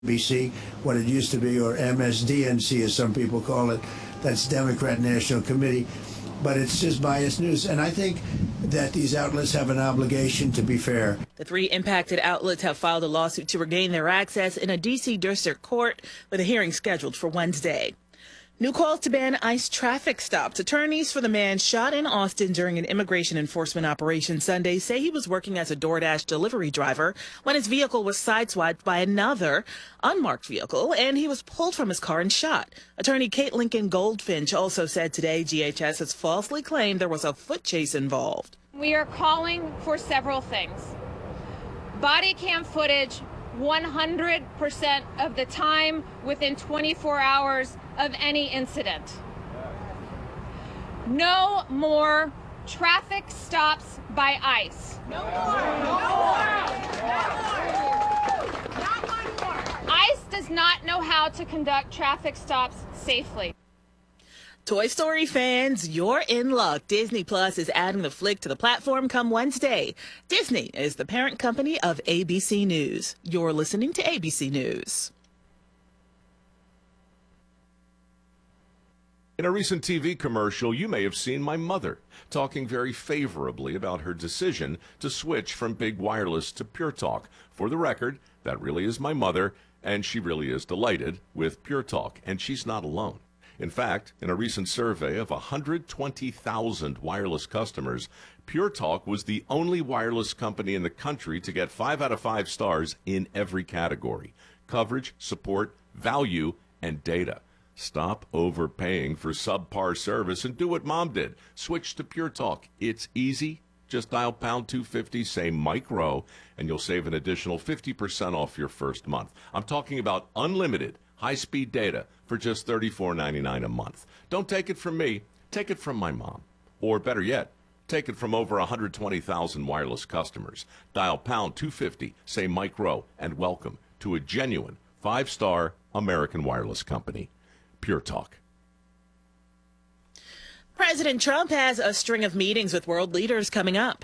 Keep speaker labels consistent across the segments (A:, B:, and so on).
A: BC, what it used to be, or MSDNC as some people call it. That's Democrat National Committee. But it's just biased news. And I think that these outlets have an obligation to be fair.
B: The three impacted outlets have filed a lawsuit to regain their access in a D.C. District Court with a hearing scheduled for Wednesday. New calls to ban ICE traffic stops. Attorneys for the man shot in Austin during an immigration enforcement operation Sunday say he was working as a DoorDash delivery driver when his vehicle was sideswiped by another unmarked vehicle, and he was pulled from his car and shot. Attorney Kate Lincoln Goldfinch also said today DHS has falsely claimed there was a foot chase involved.
C: We are calling for several things. Body cam footage 100% of the time within 24 hours of any incident. No more traffic stops by ICE. No more. Not one more. ICE does not know how to conduct traffic stops safely.
B: Toy Story fans, you're in luck. Disney Plus is adding the flick to the platform come Wednesday. Disney is the parent company of ABC News. You're listening to ABC News.
D: In a recent TV commercial, you may have seen my mother talking very favorably about her decision to switch from big wireless to Pure Talk. For the record, that really is my mother, and she really is delighted with Pure Talk, and she's not alone. In fact, in a recent survey of 120,000 wireless customers, Pure Talk was the only wireless company in the country to get 5 out of 5 stars in every category: coverage, support, value, and data. Stop overpaying for subpar service and do what Mom did. Switch to Pure Talk. It's easy. Just dial pound 250, say Mike Rowe, and you'll save an additional 50% off your first month. I'm talking about unlimited high-speed data for just $34.99 a month. Don't take it from me. Take it from my mom. Or better yet, take it from over 120,000 wireless customers. Dial pound 250, say Mike Rowe, and welcome to a genuine 5-star American wireless company. Pure Talk.
B: President Trump has a string of meetings with world leaders coming up.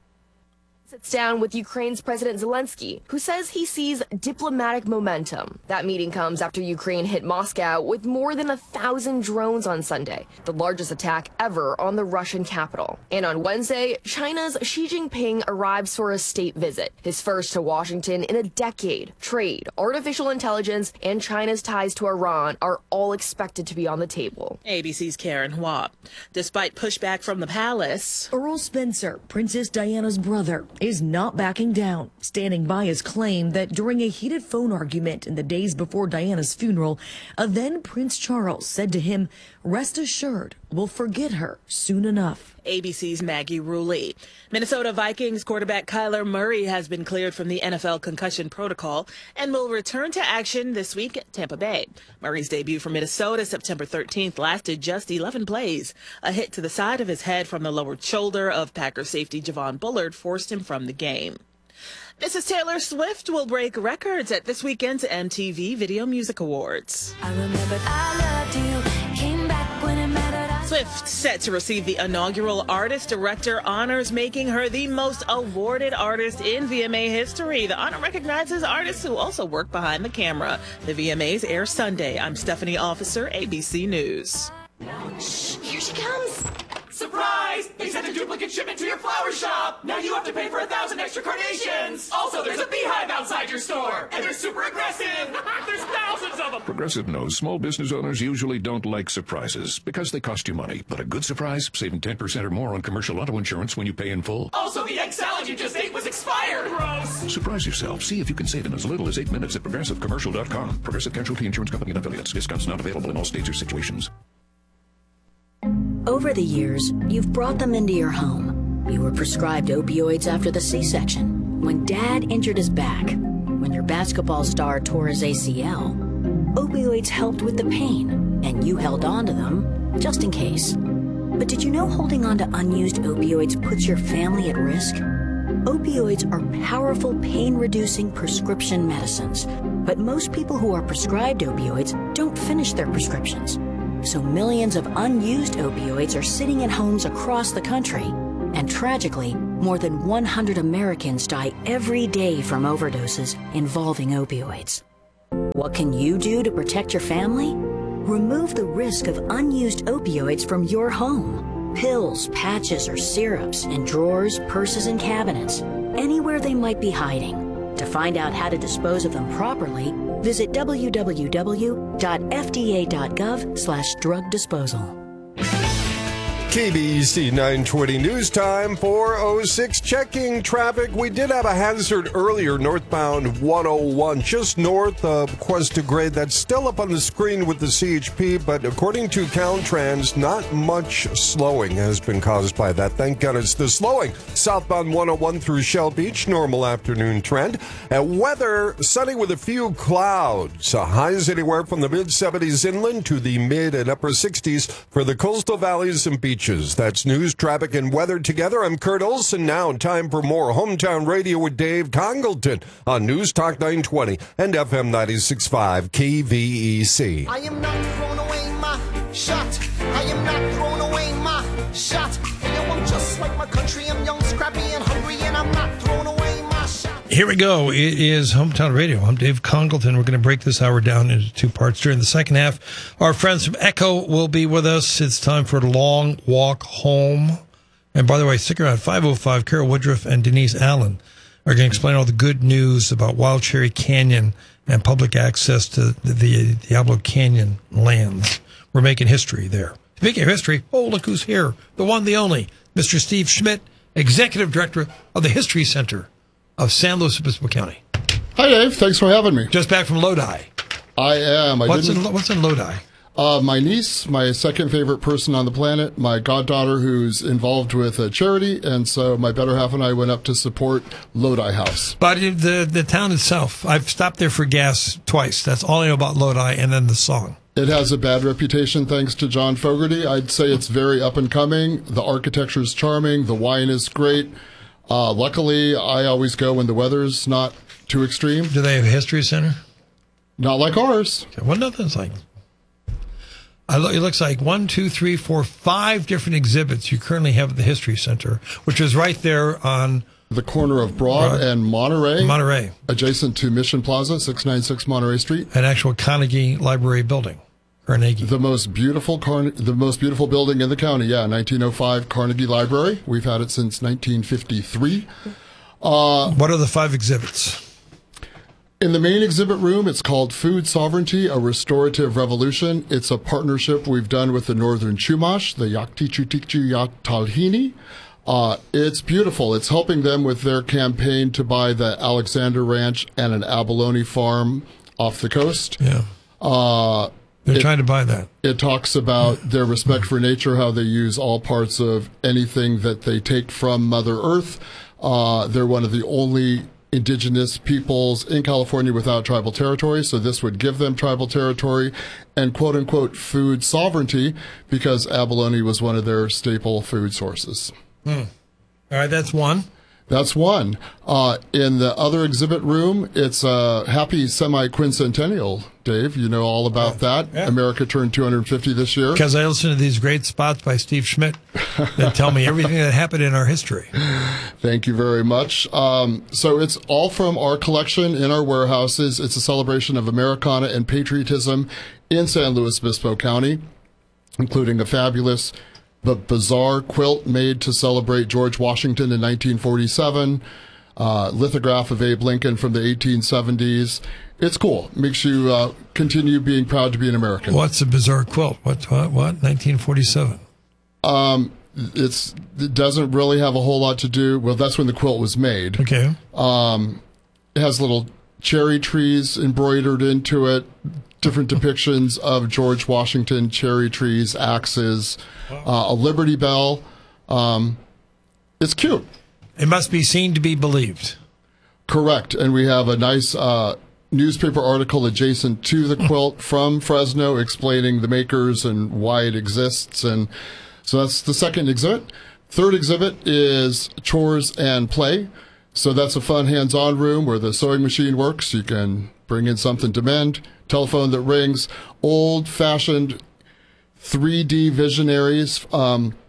E: Sits down with Ukraine's President Zelensky, who says he sees diplomatic momentum. That meeting comes after Ukraine hit Moscow with more than 1,000 drones on Sunday, the largest attack ever on the Russian capital. And on Wednesday, China's Xi Jinping arrives for a state visit, his first to Washington in a decade. Trade, artificial intelligence, and China's ties to Iran are all expected to be on the table.
B: ABC's Karen Hua. Despite pushback from the palace,
F: Earl Spencer, Princess Diana's brother, is not backing down, standing by his claim that during a heated phone argument in the days before Diana's funeral, then Prince Charles said to him, "Rest assured, we'll forget her soon enough."
B: ABC's Maggie Rulli. Minnesota Vikings quarterback Kyler Murray has been cleared from the NFL concussion protocol and will return to action this week at Tampa Bay. Murray's debut for Minnesota September 13th lasted just 11 plays. A hit to the side of his head from the lowered shoulder of Packers safety Javon Bullard forced him from the game. Mrs. Taylor Swift will break records at this weekend's MTV Video Music Awards.
G: I remember I loved you, came back when it mattered.
B: Swift set to receive the inaugural Artist Director honors, making her the most awarded artist in VMA history. The honor recognizes artists who also work behind the camera. The VMAs air Sunday. I'm Stephanie Officer, ABC News.
G: Shh, here she comes.
H: Surprise! They sent a duplicate shipment to your flower shop! Now you have to pay for 1,000 extra carnations! Also, there's a beehive outside your store! And they're super aggressive! There's thousands of them!
I: Progressive knows small business owners usually don't like surprises because they cost you money. But a good surprise, saving 10% or more on commercial auto insurance when you pay in full.
H: Also, the egg salad you just ate was expired! Gross!
I: Surprise yourself. See if you can save in as little as 8 minutes at progressivecommercial.com. Progressive Casualty Insurance Company and affiliates. Discounts not available in all states or situations.
J: Over the years, you've brought them into your home. You were prescribed opioids after the C-section, when Dad injured his back, when your basketball star tore his ACL. Opioids helped with the pain, and you held on to them just in case. But did you know holding on to unused opioids puts your family at risk? Opioids are powerful pain-reducing prescription medicines, but most people who are prescribed opioids don't finish their prescriptions. So millions of unused opioids are sitting in homes across the country. And tragically, more than 100 Americans die every day from overdoses involving opioids. What can you do to protect your family? Remove the risk of unused opioids from your home. Pills, patches, or syrups in drawers, purses, and cabinets, anywhere they might be hiding. To find out how to dispose of them properly, visit www.fda.gov/drug disposal.
K: KBEC 920 News Time, 4:06. Checking traffic. We did have a hazard earlier, northbound 101, just north of Cuesta Grade. That's still up on the screen with the CHP, but according to Caltrans, not much slowing has been caused by that. Thank goodness. The slowing, southbound 101 through Shell Beach, normal afternoon trend. Weather, sunny with a few clouds. Highs anywhere from the mid-70s inland to the mid and upper 60s for the coastal valleys and beaches. That's news, traffic, and weather together. I'm Kurt Olson. Now, time for more Hometown Radio with Dave Congleton on News Talk 920 and FM 96.5 KVEC.
L: I am not throwing away my shot. I am not throwing away my shot. Yo, I'm just like my country. I'm young, scrappy, and hungry, and I'm not throwing away my shot.
M: Here we go. It is Hometown Radio. I'm Dave Congleton. We're going to break this hour down into two parts. During the second half, our friends from Echo will be with us. It's time for a long walk home. And by the way, stick around. 5:05, Carol Woodruff and Denise Allen are going to explain all the good news about Wild Cherry Canyon and public access to the Diablo Canyon lands. We're making history there. Speaking of history, oh, look who's here. The one, the only, Mr. Steve Schmidt, Executive Director of the History Center of San Luis Obispo County.
N: Hi, Dave. Thanks for having me.
M: Just back from Lodi.
N: I am.
M: What's in Lodi?
N: My niece, my second favorite person on the planet, my goddaughter who's involved with a charity, and so my better half and I went up to support Lodi House.
M: But the town itself, I've stopped there for gas twice. That's all I know about Lodi, and then the song.
N: It has a bad reputation thanks to John Fogerty. I'd say it's very up and coming. The architecture is charming. The wine is great. Luckily, I always go when the weather's not too extreme.
M: Do they have a history center?
N: Not like ours.
M: Okay, well, nothing's like. It looks like 1, 2, 3, 4, 5 different exhibits you currently have at the History Center, which is right there on
N: the corner of Broad and Monterey.
M: Monterey,
N: adjacent to Mission Plaza, 696 Monterey Street.
M: An actual Carnegie Library building. Carnegie.
N: The most beautiful building in the county. Yeah, 1905 Carnegie Library. We've had it since 1953.
M: What are the 5 exhibits?
N: In the main exhibit room, it's called Food Sovereignty, a Restorative Revolution. It's a partnership we've done with the Northern Chumash, the Yaktichutikchu Yaktalhini. It's beautiful. It's helping them with their campaign to buy the Alexander Ranch and an abalone farm off the coast.
M: Yeah. They're trying to buy that.
N: It talks about their respect for nature, how they use all parts of anything that they take from Mother Earth. They're one of the only indigenous peoples in California without tribal territory, so this would give them tribal territory and quote-unquote food sovereignty because abalone was one of their staple food sources.
M: All right, that's one.
N: That's one. In the other exhibit room, it's a happy semi-quincentennial, Dave. You know all about that. Yeah. America turned 250 this year.
M: Because I listen to these great spots by Steve Schmidt that tell me everything that happened in our history.
N: Thank you very much. So it's all from our collection in our warehouses. It's a celebration of Americana and patriotism in San Luis Obispo County, including a fabulous but bizarre quilt made to celebrate George Washington in 1947, lithograph of Abe Lincoln from the 1870s. It's cool. Makes you continue being proud to be an American.
M: What's a bizarre quilt? What? 1947?
N: It doesn't really have a whole lot to do. Well, that's when the quilt was made.
M: Okay.
N: It has little cherry trees embroidered into it, different depictions of George Washington, cherry trees, axes, a Liberty Bell. It's cute.
M: It must be seen to be believed.
N: Correct. And we have a nice newspaper article adjacent to the quilt from Fresno explaining the makers and why it exists. And so that's the second exhibit. Third exhibit is Chores and Play. So that's a fun hands-on room where the sewing machine works. You can bring in something to mend, telephone that rings, old-fashioned 3D visionaries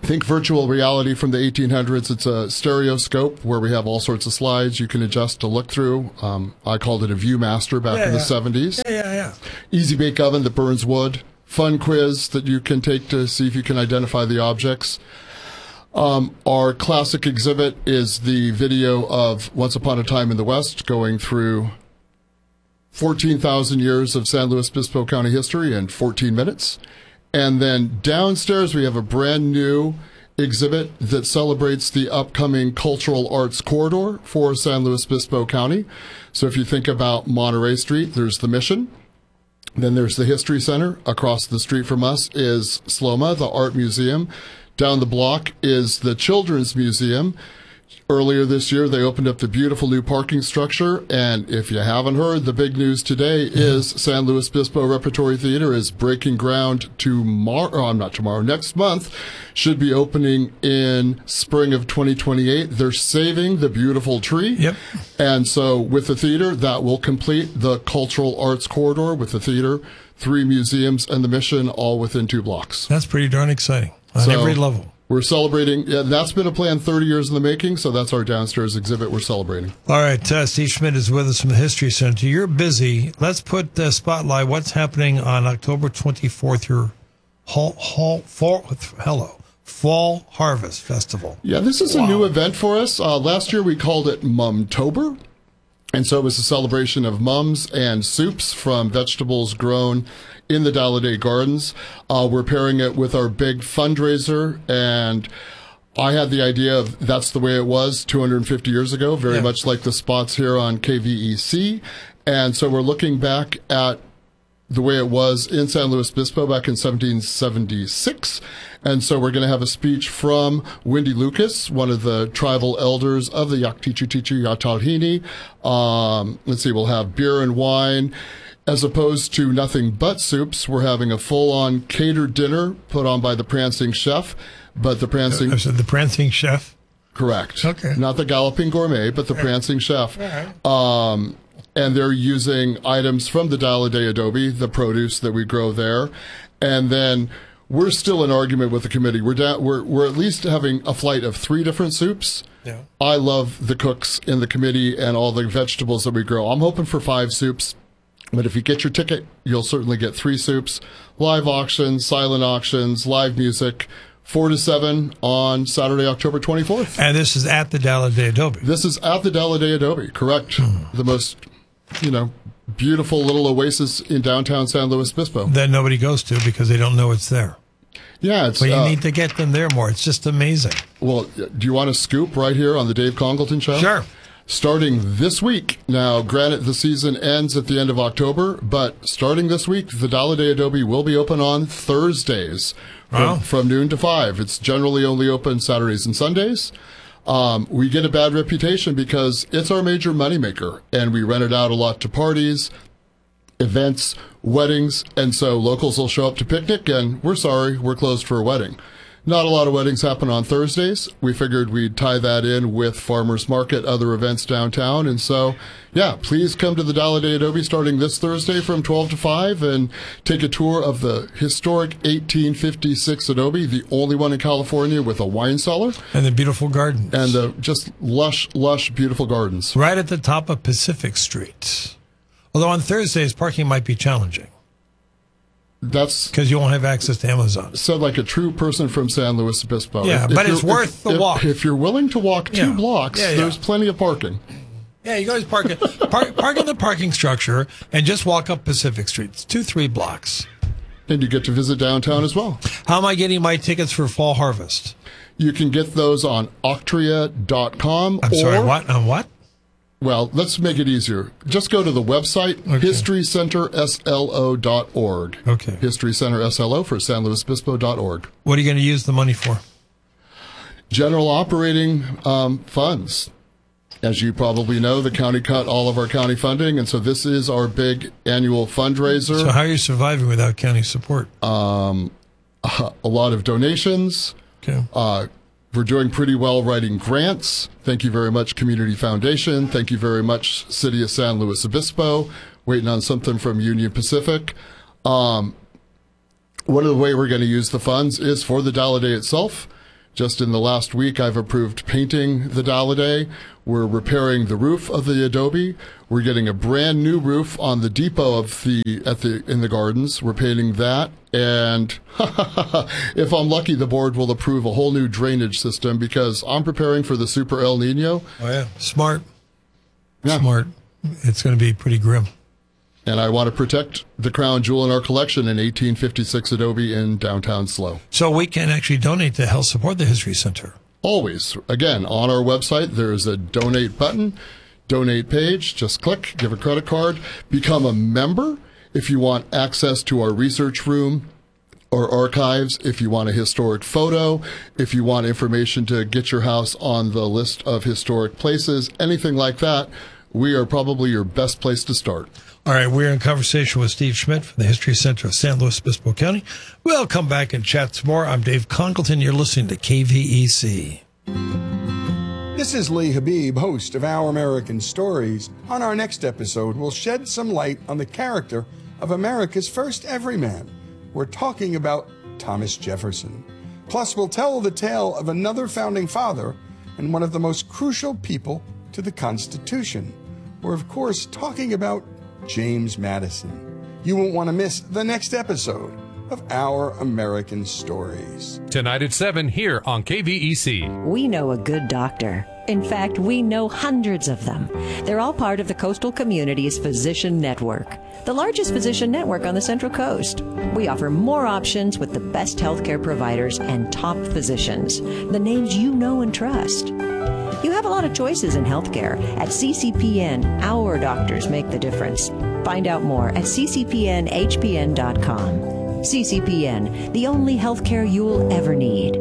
N: Think virtual reality from the 1800s. It's a stereoscope where we have all sorts of slides you can adjust to look through. I called it a Viewmaster back in the 70s.
M: Yeah.
N: Easy bake oven that burns wood. Fun quiz that you can take to see if you can identify the objects. Our classic exhibit is the video of Once Upon a Time in the West, going through 14,000 years of San Luis Obispo County history in 14 minutes. And then downstairs, we have a brand new exhibit that celebrates the upcoming Cultural Arts Corridor for San Luis Obispo County. So if you think about Monterey Street, there's the Mission. Then there's the History Center. Across the street from us is SLOMA, the Art Museum. Down the block is the Children's Museum. Earlier this year, they opened up the beautiful new parking structure. And if you haven't heard, the big news today is San Luis Obispo Repertory Theater is breaking ground next month. Should be opening in spring of 2028. They're saving the beautiful tree.
M: Yep.
N: And so with the theater, that will complete the Cultural Arts Corridor with the theater, 3 museums, and the Mission all within 2 blocks.
M: That's pretty darn exciting on every level.
N: We're celebrating. Yeah, that's been a plan 30 years in the making, so that's our downstairs exhibit we're celebrating.
M: All right, Steve Schmidt is with us from the History Center. You're busy. Let's put the spotlight. What's happening on October 24th, your Fall Harvest Festival?
N: Yeah, this is a new event for us. Last year we called it Mumtober, and so it was a celebration of mums and soups from vegetables grown in the Dalladé Gardens. We're pairing it with our big fundraiser, and I had the idea of that's the way it was 250 years ago, very much like the spots here on KVEC. And so we're looking back at the way it was in San Luis Obispo back in 1776. And so we're going to have a speech from Wendy Lucas, one of the tribal elders of the Yaktichutichi Yatalhini. Let's see, we'll have beer and wine. As opposed to nothing but soups, we're having a full-on catered dinner put on by the Prancing Chef. But the Prancing...
M: the Prancing Chef?
N: Correct.
M: Okay.
N: Not the Galloping Gourmet, but the Prancing Chef. And they're using items from the Dalladé adobe, the produce that we grow there. And then we're still in argument with the committee. We're at least having a flight of 3 different soups.
M: Yeah.
N: I love the cooks in the committee and all the vegetables that we grow. I'm hoping for 5 soups. But if you get your ticket, you'll certainly get 3 soups, live auctions, silent auctions, live music, 4 to 7 on Saturday, October 24th.
M: And this is at the Dalladé Adobe.
N: This is at the Dalladé Adobe, correct. The most, beautiful little oasis in downtown San Luis Obispo.
M: That nobody goes to because they don't know it's there.
N: Yeah, it's...
M: But you need to get them there more. It's just amazing.
N: Well, do you want a scoop right here on the Dave Congleton Show?
M: Sure.
N: Starting this week. Now, granted, the season ends at the end of October, but starting this week, the Dalladé Adobe will be open on Thursdays from noon to 5. It's generally only open Saturdays and Sundays. We get a bad reputation because it's our major moneymaker, and we rent it out a lot to parties, events, weddings, and so locals will show up to picnic, and we're sorry, we're closed for a wedding. Not a lot of weddings happen on Thursdays. We figured we'd tie that in with Farmers Market, other events downtown. And so, please come to the Dalladé Adobe starting this Thursday from 12 to 5 and take a tour of the historic 1856 Adobe, the only one in California with a wine cellar.
M: And the beautiful gardens.
N: And the just lush, beautiful gardens.
M: Right at the top of Pacific Street. Although on Thursdays, parking might be challenging.
N: That's
M: because you won't have access to Amazon.
N: Said like a true person from San Luis Obispo.
M: Yeah, but it's worth the walk.
N: If you're willing to walk 2 blocks, there's plenty of parking.
M: Yeah, you guys park in the parking structure and just walk up Pacific Street. It's 2-3 blocks.
N: And you get to visit downtown as well.
M: How am I getting my tickets for Fall Harvest?
N: You can get those on Octria.com.
M: I'm sorry, what? On what?
N: Well, let's make it easier. Just go to the website, historycenterslo.org.
M: Okay.
N: History Center SLO for sanluisobispo.org.
M: What are you going to use the money for?
N: General operating funds. As you probably know, the county cut all of our county funding, and so this is our big annual fundraiser.
M: So how are you surviving without county support?
N: A lot of donations.
M: Okay.
N: We're doing pretty well writing grants. Thank you very much, Community Foundation. Thank you very much, City of San Luis Obispo. Waiting on something from Union Pacific. One of the ways we're going to use the funds is for the Dalladé itself. Just in the last week, I've approved painting the Dalliday. We're repairing the roof of the Adobe. We're getting a brand new roof on the depot in the gardens. We're painting that. And if I'm lucky, the board will approve a whole new drainage system because I'm preparing for the Super El Nino.
M: Oh, yeah. Smart.
N: Yeah.
M: Smart. It's going to be pretty grim.
N: And I want to protect the crown jewel in our collection, an 1856 Adobe in downtown SLO.
M: So we can actually donate to help support the History Center.
N: Always. Again, on our website, there's a donate button, donate page. Just click, give a credit card, become a member if you want access to our research room or archives, if you want a historic photo, if you want information to get your house on the list of historic places, anything like that. We are probably your best place to start.
M: All right, we're in conversation with Steve Schmidt from the History Center of San Luis Obispo County. We'll come back and chat some more. I'm Dave Congleton. You're listening to KVEC.
O: This is Lee Habib, host of Our American Stories. On our next episode, we'll shed some light on the character of America's first everyman. We're talking about Thomas Jefferson. Plus, we'll tell the tale of another founding father and one of the most crucial people to the Constitution. We're, of course, talking about James Madison. You won't want to miss the next episode of Our American Stories.
P: Tonight at 7 here on KVEC.
Q: We know a good doctor. In fact, we know hundreds of them. They're all part of the Coastal Communities Physician Network, the largest physician network on the Central Coast. We offer more options with the best healthcare providers and top physicians, the names you know and trust. You have a lot of choices in healthcare. At CCPN, our doctors make the difference. Find out more at ccpnhpn.com. CCPN, the only healthcare you'll ever need.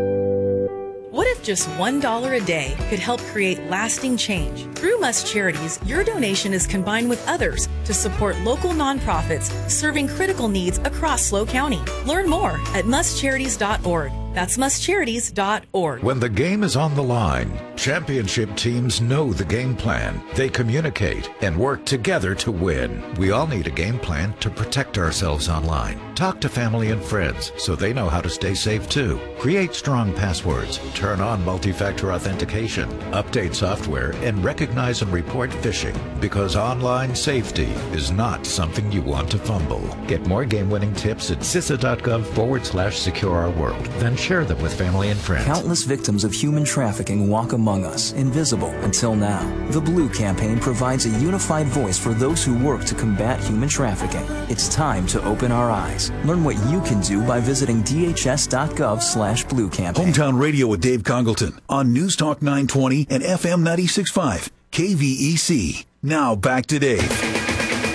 R: What if just $1 a day could help create lasting change? Through Must Charities, your donation is combined with others to support local nonprofits serving critical needs across SLO County. Learn more at mustcharities.org. That's mustcharities.org.
S: When the game is on the line, championship teams know the game plan. They communicate and work together to win. We all need a game plan to protect ourselves online. Talk to family and friends so they know how to stay safe too. Create strong passwords, turn on multi-factor authentication, update software, and recognize and report phishing, because online safety is not something you want to fumble. Get more game-winning tips at CISA.gov/secure-our-world. Then share them with family and friends.
T: Countless victims of human trafficking walk among us, invisible until now. The Blue Campaign provides a unified voice for those who work to combat human trafficking. It's time to open our eyes. Learn what you can do by visiting dhs.gov/Blue Campaign.
U: Hometown Radio with Dave Congleton on News Talk 920 and FM 96.5. KVEC. Now back to Dave.